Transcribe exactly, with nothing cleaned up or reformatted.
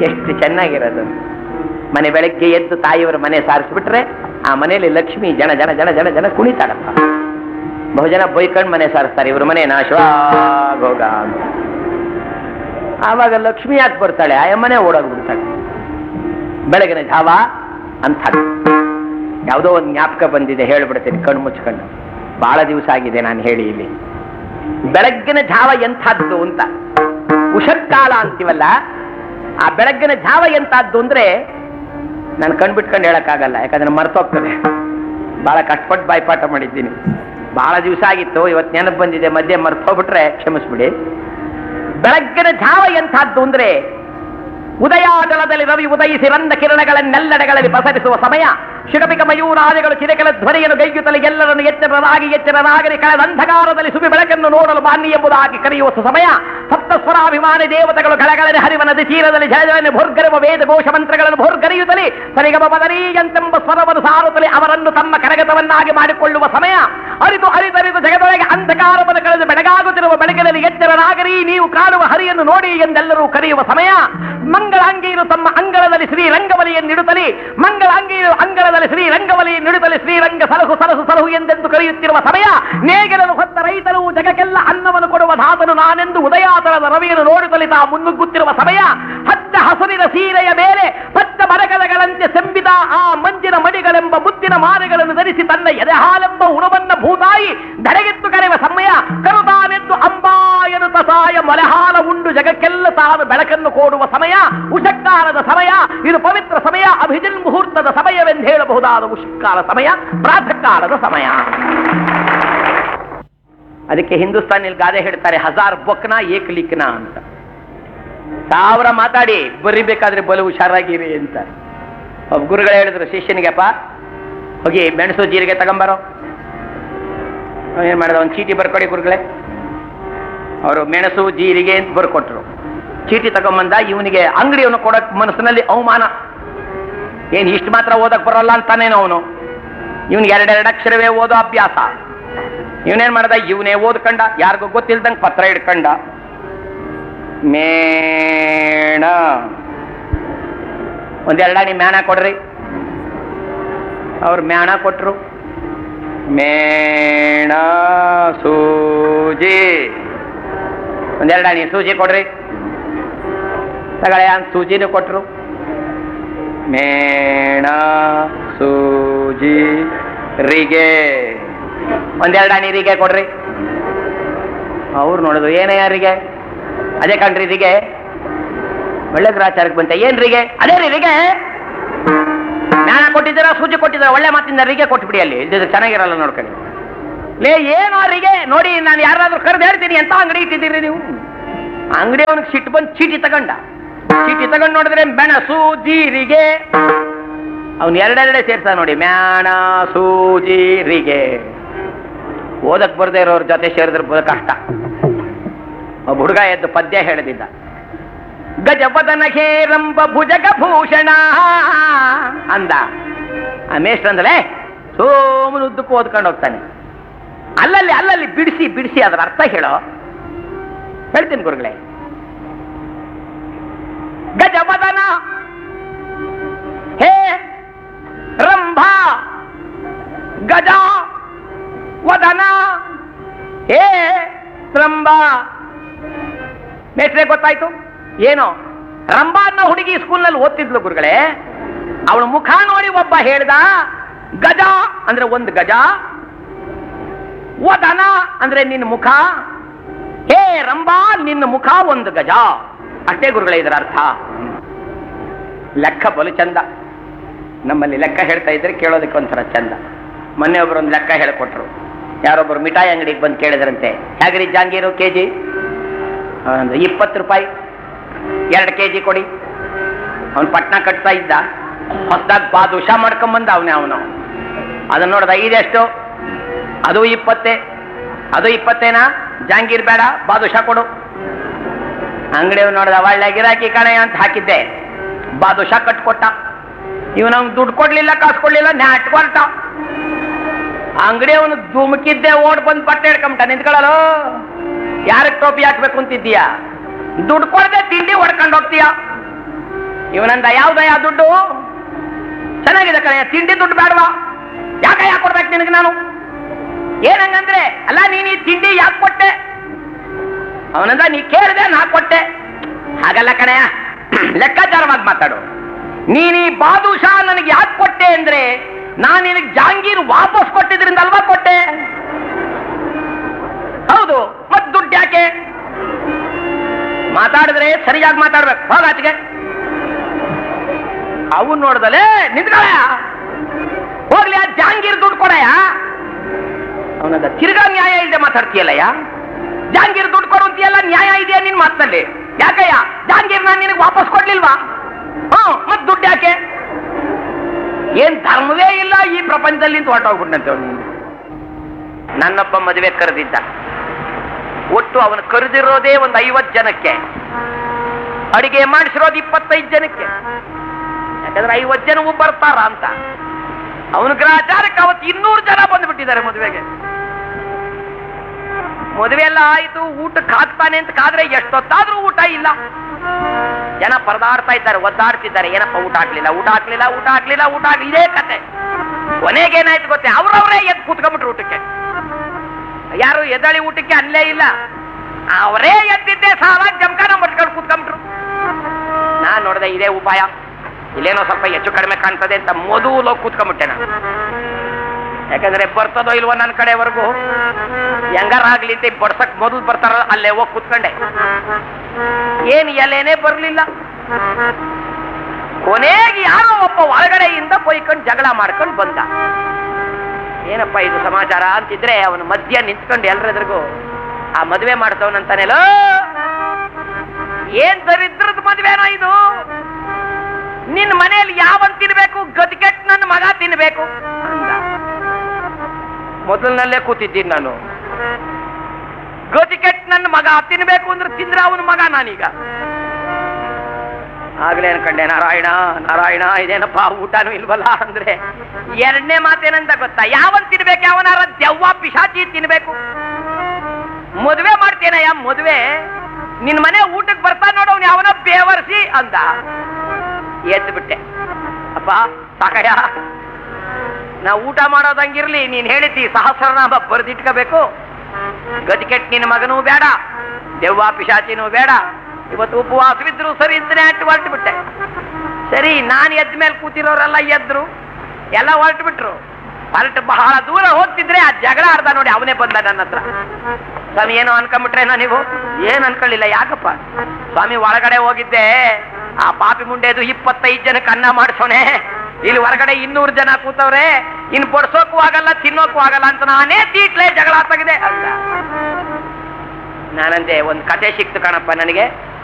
ಎಷ್ಟು ಚೆನ್ನಾಗಿರೋದು. ಮನೆ ಬೆಳಗ್ಗೆ ಎದ್ದು ತಾಯಿಯವರು ಮನೆ ಸಾರಿಸ್ಬಿಟ್ರೆ ಆ ಮನೆಯಲ್ಲಿ ಲಕ್ಷ್ಮಿ ಜನ ಜನ ಜನ ಜನ ಜನ ಕುಣಿತಾಳಪ್ಪ. ಬಹುಜನ ಬೈಕಂಡು ಮನೆ ಸಾರಿಸ್ತಾರೆ, ಇವ್ರ ಮನೆ ನಾಶವಾಗೋಗ ಅಂತ. ಆವಾಗ ಲಕ್ಷ್ಮಿ ಯಾಕೆ ಬರ್ತಾಳೆ? ಆ ಮನೆ ಓಡೋಗ್ಬಿಡ್ತಾಳೆ. ಬೆಳಗಿನ ಜಾವ ಅಂತ ಯಾವುದೋ ಒಂದು ಜ್ಞಾಪಕ ಬಂದಿದೆ, ಹೇಳ್ಬಿಡ್ತೀನಿ ಕಣ್ಣು ಮುಚ್ಕೊಂಡು. ಬಹಳ ದಿವಸ ಆಗಿದೆ ನಾನು ಹೇಳಿ ಇಲ್ಲಿ. ಬೆಳಗ್ಗಿನ ಜಾವ ಎಂಥದ್ದು ಅಂತ, ಉಷಕ್ಕಾಲ ಅಂತೀವಲ್ಲ, ಆ ಬೆಳಗ್ಗಿನ ಜಾವ ಎಂಥದ್ದು ಅಂದ್ರೆ ನಾನು ಕಣ್ ಬಿಟ್ಕೊಂಡು ಹೇಳಕ್ಕಾಗಲ್ಲ, ಯಾಕಂದ್ರೆ ಮರ್ತೋಗ್ತದೆ. ಬಹಳ ಕಷ್ಟಪಟ್ಟು ಬಾಯ್ಪಾಠ ಮಾಡಿದ್ದೀನಿ, ಬಹಳ ದಿವಸ ಆಗಿತ್ತು, ಇವತ್ತು ನೆನಪು ಬಂದಿದೆ, ಮಧ್ಯೆ ಮರ್ತೋಗ್ಬಿಟ್ರೆ ಕ್ಷಮಿಸ್ಬಿಡಿ. ಬೆಳಗ್ಗಿನ ಜಾವ ಎಂಥದ್ದು ಅಂದ್ರೆ ಉದಯಾಚಲದಲ್ಲಿ ರವಿ ಉದಯಿಸಿ ರಂದ ಕಿರಣಗಳನ್ನೆಲ್ಲೆಡೆಗಳಲ್ಲಿ ಪಸರಿಸುವ ಸಮಯ. ಶಿರಪಿಕ ಮಯೂರಾದಿಗಳು ಚಿರಕೆಲ ಧ್ವನಿಯನ್ನು ಗೈಯುತ್ತಲೇ ಎಲ್ಲರನ್ನು ಎಚ್ಚರರಾಗಿ ಎಚ್ಚರರಾಗಲಿ ಕಳೆದ ಅಂಧಕಾರದಲ್ಲಿ ಸುಬಿ ಬೆಳಕನ್ನು ನೋಡಲು ಬಾನಿ ಎಂಬುದಾಗಿ ಕರೆಯುವ ಸಮಯ. ಸಪ್ತಸ್ವರಾಭಿಮಾನಿ ದೇವತೆಗಳು ಗಳಗಳನೆ ಹರಿವ ನದಿ ತೀರದಲ್ಲಿ ಜಲಜಲನೆ ಭೋರ್ಗರಿವ ವೇದ ಘೋಷ ಮಂತ್ರಗಳನ್ನು ಭೋರ್ಗರಿಯುತ್ತಲೇ ಸರಿಗಮ ಪದರೀಯಂತೆಂಬ ಸ್ವರವನ್ನು ಸಾರುತ್ತಲೇ ಅವರನ್ನು ತಮ್ಮ ಕರಗತವನ್ನಾಗಿ ಮಾಡಿಕೊಳ್ಳುವ ಸಮಯ. ಅರಿತು ಅರಿತರಿತು ಜಗದೊಳಗೆ ಅಂಧಕಾರವನ್ನು ಕಳೆದು ಬೆಳಗಾಗುತ್ತಿರುವ ಬೆಳಕಿನಲ್ಲಿ ಎಚ್ಚರರಾಗರಿ, ನೀವು ಕಾಣುವ ಹರಿಯನ್ನು ನೋಡಿ ಎಂದೆಲ್ಲರೂ ಕರೆಯುವ ಸಮಯ. ಮಂಗಳಾಂಗಿಯರು ತಮ್ಮ ಅಂಗಳದಲ್ಲಿ ಶ್ರೀರಂಗವಲಿಯನ್ನಿಡುತ್ತಲೇ ಮಂಗಳಾಂಗಿಯರು ಅಂಗಳದಲ್ಲಿ ಶ್ರೀರಂಗವಲಿಯನ್ನಿಡುತ್ತಲೇ ಶ್ರೀರಂಗ ಸಲಹು ಸಲಹು ಸಲಹು ಎಂದೆಂದು ಕರೆಯುತ್ತಿರುವ ಸಮಯ. ನೇಗಿಲನ್ನು ಹೊತ್ತ ರೈತರು ಜಗಕ್ಕೆಲ್ಲ ಅನ್ನವನ್ನು ಕೊಡುವ ಧಾತನು ನಾನೆಂದು ಉದಯಾತರದ ರವಿಯನ್ನು ನೋಡುತ್ತಲೇ ತಾ ಮುನ್ನುಗ್ಗುತ್ತಿರುವ ಸಮಯ. ಹಚ್ಚ ಹಸುರಿನ ಸೀರೆಯ ಮೇಲೆ ಪಚ್ಚ ಮರಗಲಗಳಂತೆ ಸೆಂಬಿದ ಆ ಮಂಜಿನ ಮಡಿಗಳೆಂಬ ಮುದ್ದಿನ ಮಾರೆಗಳನ್ನು ಧರಿಸಿ ತನ್ನ ಎದೆಹಾಲೆಂಬ ಉಣವನ್ನ ಭೂತಾಯಿ ಧರೆಗೆತ್ತು ಕರೆಯುವ ಸಮಯ. ಕರುತಾನೆದ್ದು ಅಂಬಾ ಎನ್ನುತ್ತ ಸಾಯ ಮೊಲೆಹಾಲ ಉಂಡು ಜಗಕ್ಕೆಲ್ಲ ತಾನು ಬೆಳಕನ್ನು ಕೊಡುವ ಸಮಯ. ಉಷಕ್ಕಾಲದ ಸಮಯ ಇದು, ಪವಿತ್ರ ಸಮಯ, ಅಭಿಜಿನ್ ಮುಹೂರ್ತದ ಸಮಯವೆಂದು ಹೇಳಬಹುದಾದ ಉಷಕ್ಕಾಲ ಸಮಯ, ಪ್ರಾತಃ ಕಾಲದ ಸಮಯ. ಅದಕ್ಕೆ ಹಿಂದೂಸ್ತಾನಿಯಲ್ಲಿ ಗಾದೆ ಹೇಳ್ತಾರೆ, ಹಜಾರ್ ಬೊಕ್ನ ಏಕ್ ಲಿಕ್ನ ಅಂತ. ಸಾವಿರ ಮಾತಾಡಿ ಬರಿಬೇಕಾದ್ರೆ ಬಲು ಹುಷಾರಾಗಿರಿ ಅಂತ. ಒಬ್ಬ ಗುರುಗಳು ಹೇಳಿದ್ರು ಶಿಷ್ಯನಿಗೆಪ್ಪ, ಹೋಗಿ ಮೆಣಸು ಜೀರಿಗೆ ತಗೊಂಬರೋ. ಏನ್ ಮಾಡಿದ, ಒಂದು ಚೀಟಿ ಬರ್ಕೊಡಿ ಗುರುಗಳೇ. ಅವರು ಮೆಣಸು ಜೀರಿಗೆ ಅಂತ ಬರ್ಕೊಟ್ರು. ಚೀಟಿ ತಗೊಂಬಂದ. ಇವನಿಗೆ ಅಂಗಡಿಯವನು ಕೊಡಕ್ ಮನಸ್ಸಿನಲ್ಲಿ ಅವಮಾನ, ಏನ್ ಇಷ್ಟು ಮಾತ್ರ ಓದಕ್ ಬರೋಲ್ಲ ಅಂತಾನೇನೋ ಅವನು. ಇವನಿಗೆ ಎರಡೆರಡು ಅಕ್ಷರವೇ ಓದೋ ಅಭ್ಯಾಸ. ಇವನೇನ್ ಮಾಡ್ದ, ಇವನೇ ಓದ್ಕಂಡ, ಯಾರಿಗೂ ಗೊತ್ತಿಲ್ದಂಗೆ ಪತ್ರ ಹಿಡ್ಕಂಡ. ಮೇಣ ಒಂದೆರಡಾಣಿ ಮ್ಯಾಣ ಕೊಡ್ರಿ. ಅವ್ರು ಮ್ಯಾಣ ಕೊಟ್ರು. ಮೇಣ ಸೂಜಿ ಒಂದೆರಡಾಣಿ ಸೂಜಿ ಕೊಡ್ರಿ. ತಗಳೆ ಅಂತ ಸೂಜಿನೂ ಕೊಟ್ರು. ಮೇಣ ಸೂಜಿ ರಿಗೆ ಒಂದೆರಡಾಣಿ ರಿಗೆ ಕೊಡ್ರಿ. ಅವ್ರು ನೋಡುದು, ಏನೇ ಯಾರಿಗೆ? ಅದೇ ಕಣ್ರಿ ರಿಗೆ. ಒಳ್ಳೆ ಗ್ರಾಚಾರಕ್ಕೆ ಬಂತ. ಏನ್ ರಿಗೆ? ಅದೇ ರೀ ರಿಗೆ. ಜ್ಞಾನ ಕೊಟ್ಟಿದ್ದೀರಾ, ಸೂಜಿ ಕೊಟ್ಟಿದ್ದೀರಾ, ಒಳ್ಳೆ ಮಾತಿಂದ ರಿಗೆ ಕೊಟ್ಬಿಡಿ. ಅಲ್ಲಿ ಇದು ಚೆನ್ನಾಗಿರಲ್ಲ ನೋಡ್ಕೊಳ್ಳಿ. ಲೇ ಏನೋ ರಿಗೆ ನೋಡಿ, ನಾನು ಯಾರಾದ್ರೂ ಕರೆದು ಹೇಳ್ತೀನಿ, ಎಂತ ಅಂಗಡಿ ಇಟ್ಟಿದ್ದೀರಿ ನೀವು? ಅಂಗಡಿ ಅವನಿಗೆ ಸಿಟ್ಟು ಬಂದು ಚೀಟಿ ತಗೊಂಡ. ಚೀಟಿ ತಗೊಂಡು ನೋಡಿದ್ರೆ ಮೆಣಸು ಜೀರಿಗೆ. ಅವನು ಎರಡೆರಡೆ ಸೇರ್ಸ ನೋಡಿ, ಮ್ಯಾಣ ಸೂಜಿರಿಗೆ. ಓದಕ್ ಬರ್ದೇ ಇರೋರ ಜೊತೆ ಸೇರಿದ್ರೆ ಬರೋ ಕಷ್ಟ. ಒಬ್ಬ ಹುಡುಗ ಎದ್ದು ಪದ್ಯ ಹೇಳಿದ್ದ. ಗಜಪದನ ಹೇರಂಬ ಭುಜಗ ಭೂಷಣ ಅಂದ. ಆ ಮೇಷ್ಟ್ರ ಅಂದಲೇ ಸೋಮನು ಉದ್ದಕ್ಕೂ ಓದ್ಕೊಂಡು ಹೋಗ್ತಾನೆ. ಅಲ್ಲಲ್ಲಿ ಅಲ್ಲಲ್ಲಿ ಬಿಡಿಸಿ ಬಿಡಿಸಿ ಅದರ ಅರ್ಥ ಹೇಳೋ. ಹೇಳ್ತೀನಿ ಗುರುಗಳೇ. ಗಜಪದನ ಹೇ ರಂಭ ಗಜ ವದನ ಹೇ ರಂಭ. ಮೇಷ್ಟ್ರೆ ಗೊತ್ತಾಯ್ತು ಏನೋ? ರಂಭ ಅನ್ನೋ ಹುಡುಗಿ ಸ್ಕೂಲ್ನಲ್ಲಿ ಓದ್ತಿದ್ಲು ಗುರುಗಳೇ. ಅವಳ ಮುಖ ನೋಡಿ ಒಬ್ಬ ಹೇಳ್ದ, ಗಜ ಅಂದ್ರೆ ಒಂದು ಗಜ, ವದನ ಅಂದ್ರೆ ನಿನ್ನ ಮುಖ, ಹೇ ರಂಭ ನಿನ್ನ ಮುಖ ಒಂದು ಗಜ. ಅಷ್ಟೇ ಗುರುಗಳೇ ಇದರ ಅರ್ಥ. ಲೆಕ್ಕ ಬಲು ಚಂದ. ನಮ್ಮಲ್ಲಿ ಲೆಕ್ಕ ಹೇಳ್ತಾ ಇದ್ರೆ ಕೇಳೋದಕ್ಕೆ ಒಂಥರ ಚಂದ. ಮೊನ್ನೆ ಒಬ್ಬರೊಂದು ಲೆಕ್ಕ ಹೇಳಿಕೊಟ್ರು. ಯಾರೊಬ್ಬರು ಮಿಠಾಯಿ ಅಂಗಡಿಗೆ ಬಂದು ಕೇಳಿದ್ರಂತೆ, ಹೇಗ್ರಿ ಜಾಂಗೀರು ಕೆ ಜಿ? ಅಂದ್ರೆ ಇಪ್ಪತ್ತು ರೂಪಾಯಿ, ಎರಡು ಕೆ ಜಿ ಕೊಡಿ. ಅವನು ಪಟ್ನ ಕಟ್ತಾ ಇದ್ದ. ಹೊಸದಾಗಿ ಬಾದುಷ ಮಾಡ್ಕೊಂಬಂದ ಅವನೇ. ಅವನು ಅದನ್ನ ನೋಡ್ದ, ಇದೆಷ್ಟು? ಅದು ಇಪ್ಪತ್ತೇ. ಅದು ಇಪ್ಪತ್ತೇನಾ? ಜಾಂಗೀರ್ ಬೇಡ, ಬಾದುಷ ಕೊಡು. ಅಂಗಡಿಯವ್ ನೋಡ್ದ, ಒಳ್ಳೆ ಗಿರಾಕಿ ಕಣೆ ಅಂತ ಹಾಕಿದ್ದೆ. ಬಾದುಷ ಕಟ್ಕೊಟ್ಟ. ಇವನು ಅವ್ನು ದುಡ್ಡು ಕೊಡ್ಲಿಲ್ಲ, ಕಾಸು ಕೊಡ್ಲಿಲ್ಲ, ನ್ಯಾಟ್ ಕೊಟ್ಟ. ಅಂಗಡಿ ಅವನು ಧುಮುಕಿದ್ದೆ ಓಡ್ ಬಂದು ಬಟ್ಟೆ ಹಿಡ್ಕೊಂಬಿಟ್ಟ. ನಿಂತ್ಕೊಳ್ಳಲು ಯಾರಿಗೆ ಟೋಪಿ ಹಾಕ್ಬೇಕು ಅಂತಿದ್ದೀಯಾ? ದುಡ್ಡು ಕೊಡದೆ ತಿಂಡಿ ಹೊಡ್ಕೊಂಡು ಹೋಗ್ತೀಯ. ಇವನಂದ ಯಾವ್ದಯ್ಯ ದುಡ್ಡು? ಚೆನ್ನಾಗಿದೆ ಕಣಯ್ಯ, ತಿಂಡಿ ದುಡ್ಡು ಬೇಡವಾ? ಯಾಕೆ ಯಾಕೆ ಕೊಡ್ಬೇಕು ನಿನಗೆ ನಾನು? ಏನಂಗಂದ್ರೆ ಅಲ್ಲ ನೀನ್ ಈ ತಿಂಡಿ ಯಾಕೆ ಕೊಟ್ಟೆ? ಅವನಂದ ನೀ ಕೇಳಿದೆ ನಾ ಕೊಟ್ಟೆ. ಹಾಗಲ್ಲ ಕಣಯ್ಯ, ಲೆಕ್ಕಾಚಾರವಾಗಿ ಮಾತಾಡು. ನೀನ್ ಈ ಬಾದುಷಾ ನನಗೆ ಯಾಕೆ ಕೊಟ್ಟೆ ಅಂದ್ರೆ ನಾನು ನಿನಗೆ ಜಾಂಗೀರ್ ವಾಪಸ್ ಕೊಟ್ಟಿದ್ರಿಂದ ಅಲ್ವಾ ಕೊಟ್ಟೆ? ಹೌದು, ಮತ್ ದುಡ್ಡು ಯಾಕೆ? ಮಾತಾಡಿದ್ರೆ ಸರಿಯಾಗಿ ಮಾತಾಡ್ಬೇಕು. ಹೋಗಾಚಿಗೆ ಅವನ್ ನೋಡ್ದಲೆ ನಿಂತ್ಕೊಳ್ಳಯ್ಯ, ಹೋಗ್ಲಿ ಆ ಜಾಂಗೀರ್ ದುಡ್ಡು ಕೊಡಯ್ಯ. ಅವನದ ತಿರ್ಗಾ ನ್ಯಾಯ ಇಲ್ಲದೆ ಮಾತಾಡ್ತೀಯಲ್ಲಯ್ಯ. ಜಾಂಗೀರ್ ದುಡ್ಡು ಕೊಡು ಅಂತೀಯಲ್ಲ, ನ್ಯಾಯ ಇದೆಯಾ ನಿನ್ ಮಾತಲ್ಲಿ? ಯಾಕಯ್ಯ ಜಾಂಗೀರ್ ನಾನು ನಿನಗೆ ವಾಪಸ್ ಕೊಡ್ಲಿಲ್ವಾ? ಹ್ಮ್, ಮತ್ ದುಡ್ಡು ಯಾಕೆ? ಏನ್ ಧರ್ಮವೇ ಇಲ್ಲ ಈ ಪ್ರಪಂಚದಲ್ಲಿ ಅಂತ ಹೊರಟೋಗ್ಬಿಟ್ಟಂತೆ ಅವನು. ನನ್ನೊಬ್ಬ ಮದುವೆ ಕರೆದಿದ್ದ. ಒಟ್ಟು ಅವನು ಕರೆದಿರೋದೇ ಒಂದು ಐವತ್ತು ಜನಕ್ಕೆ, ಅಡಿಗೆ ಮಾಡಿಸಿರೋದು ಇಪ್ಪತ್ತೈದು ಜನಕ್ಕೆ. ಯಾಕಂದ್ರೆ ಐವತ್ತು ಜನವೂ ಬರ್ತಾರ ಅಂತ. ಅವನ ಗ್ರಹಚಾರಕ್ಕೆ ಅವತ್ತು ಇನ್ನೂರು ಜನ ಬಂದ್ಬಿಟ್ಟಿದ್ದಾರೆ ಮದುವೆಗೆ. ಮದುವೆ ಎಲ್ಲ ಆಯ್ತು, ಊಟಕ್ಕೆ ಹಾಕ್ತಾನೆ ಅಂತ ಕಾದ್ರೆ ಎಷ್ಟೊತ್ತಾದ್ರೂ ಊಟ ಇಲ್ಲ. ಜನ ಪರದಾಡ್ತಾ ಇದ್ದಾರೆ, ಒದ್ದಾಡ್ತಿದ್ದಾರೆ. ಏನಪ್ಪ ಊಟ ಹಾಕ್ಲಿಲ್ಲ, ಊಟ ಹಾಕ್ಲಿಲ್ಲ, ಊಟ ಹಾಕ್ಲಿಲ್ಲ, ಊಟ ಹಾಕ್ಲಿ, ಇದೇ ಕತೆ. ಕೊನೆಗೇನಾಯ್ತು ಗೊತ್ತೇ? ಅವ್ರವ್ರೇ ಎದ್ದು ಕೂತ್ಕೊಂಡ್ಬಿಟ್ರು ಊಟಕ್ಕೆ. ಯಾರು ಎದಳಿ ಊಟಕ್ಕೆ ಅಲ್ಲೇ ಇಲ್ಲ, ಅವರೇ ಎದ್ದಿದ್ದೆ ಸಾಲ ಜಮಖಾನ ಮಟ್ಕೊಂಡು ಕೂತ್ಕೊಂಡ್ಬಿಟ್ರು. ನಾನ್ ನೋಡಿದೆ ಇದೇ ಉಪಾಯ, ಇಲ್ಲೇನೋ ಸ್ವಲ್ಪ ಹೆಚ್ಚು ಕಡಿಮೆ ಕಾಣ್ತದೆ ಅಂತ ಮೊದಲು ಕೂತ್ಕೊಂಡ್ಬಿಟ್ಟೆ ನಾನು. ಯಾಕಂದ್ರೆ ಬರ್ತದೋ ಇಲ್ವೋ ನನ್ನ ಕಡೆವರೆಗೂ, ಹೆಂಗಾರಾಗ್ಲಿ ಅಂತ ಬಡ್ಸಕ್ ಮೊದಲು ಬರ್ತಾರ ಅಲ್ಲೇ ಹೋಗಿ ಕೂತ್ಕೊಂಡೆ. ಏನ್ ಎಲೆನೇ ಬರ್ಲಿಲ್ಲ. ಕೊನೆಗೆ ಯಾರೋ ಒಬ್ಬ ಒಳಗಡೆಯಿಂದ ಬೈಕೊಂಡು ಜಗಳ ಮಾಡ್ಕೊಂಡು ಬಂದ. ಏನಪ್ಪ ಇದು ಸಮಾಚಾರ ಅಂತಿದ್ರೆ ಅವನು ಮಧ್ಯ ನಿಂತ್ಕೊಂಡು ಎಲ್ರೆದ್ರಿಗೂ ಆ ಮದುವೆ ಮಾಡ್ತವನಂತಾನೆಲ್ಲ, ಏನ್ ದರಿದ್ರದ ಮದುವೆನೋ ಇದು? ನಿನ್ ಮನೆಯಲ್ಲಿ ಯಾವನ್ ತಿನ್ಬೇಕು? ಗದ್ಗೆಟ್ ನನ್ನ ಮಗ ತಿನ್ಬೇಕು ಅಂದ. ಮೊದಲಿನಲ್ಲೇ ಕೂತಿದ್ದೀನಿ ನಾನು. ಗದ್ಗೆಟ್ ನನ್ನ ಮಗ ತಿನ್ಬೇಕು ಅಂದ್ರೆ ತಿಂದ್ರೆ ಅವನ ಮಗ ನಾನೀಗ. ಆಗ್ಲೇ ಅನ್ಕಂಡೆ, ನಾರಾಯಣ ನಾರಾಯಣ, ಇದೇನಪ್ಪ ಊಟನೂ ಇಲ್ವಲ್ಲ ಅಂದ್ರೆ. ಎರಡನೇ ಮಾತೇನಂತ ಗೊತ್ತಾ? ಯಾವನ್ ತಿನ್ಬೇಕು? ಯಾವನಾರ ದೆವ್ವ ಪಿಶಾಚಿ ತಿನ್ಬೇಕು. ಮದುವೆ ಮಾಡ್ತೇನಯ್ಯ, ಮದುವೆ ನಿನ್ ಮನೆ ಊಟಕ್ಕೆ ಬರ್ತಾ ನೋಡವ್ನು ಯಾವನ ಬೇವರ್ಸಿ ಅಂದ. ಎದ್ದು ಬಿಟ್ಟೆ. ಅಪ್ಪ ಸಾಕಯ್ಯ, ನಾ ಊಟ ಮಾಡೋದಂಗಿರ್ಲಿ, ನೀನ್ ಹೇಳಿದ್ದಿ ಸಹಸ್ರನಾಮ ಬರೆದಿಟ್ಕೋಬೇಕು. ಗದಿಕೆಟ್ ನಿನ್ನ ಮಗನೂ ಬೇಡ, ದೆವ್ವ ಪಿಶಾಚಿನೂ ಬೇಡ. ಇವತ್ತು ಉಪವಾಸವಿದ್ರು ಸರಿ ಇಂತನೇ ಅಟ್ಟು ಹೊರಟು ಬಿಟ್ಟೆ. ಸರಿ, ನಾನು ಎದ್ದ ಮೇಲೆ ಕೂತಿರೋರೆಲ್ಲ ಎದ್ರು, ಎಲ್ಲ ಹೊರಟು ಬಿಟ್ರು. ಹೊರಟು ಬಹಳ ದೂರ ಹೋಗ್ತಿದ್ರೆ ಆ ಜಗಳ ಆಡ್ದ ನೋಡಿ, ಅವನೇ ಬಂದ ನನ್ನ ಹತ್ರ. ಸ್ವಾಮಿ ಏನೋ ಅನ್ಕೊಂಡ್ಬಿಟ್ರೇನೋ ನೀವು? ಏನ್ ಅನ್ಕೊಳ್ಳಿಲ್ಲ. ಯಾಕಪ್ಪ? ಸ್ವಾಮಿ ಒಳಗಡೆ ಹೋಗಿದ್ದೆ, ಆ ಪಾಪಿ ಮುಂಡೆದು ಇಪ್ಪತ್ತೈದು ಜನಕ್ಕೆ ಅನ್ನ ಮಾಡಿಸೋಣೆ, ಇಲ್ಲಿ ಹೊರಗಡೆ ಇನ್ನೂರು ಜನ ಕೂತವ್ರೆ, ಇನ್ ಬಡ್ಸೋಕು ಆಗಲ್ಲ ತಿನ್ನೋಕು ಆಗಲ್ಲ ಅಂತ ನಾನೇ ತೀಟ್ಲೆ ಜಗಳ ತೆಗೆದೆ ಅಂತ. ನಾನಂದೆ, ಒಂದ್ ಕತೆ ಸಿಕ್ತು ಕಣಪ್ಪ ನನಗೆ.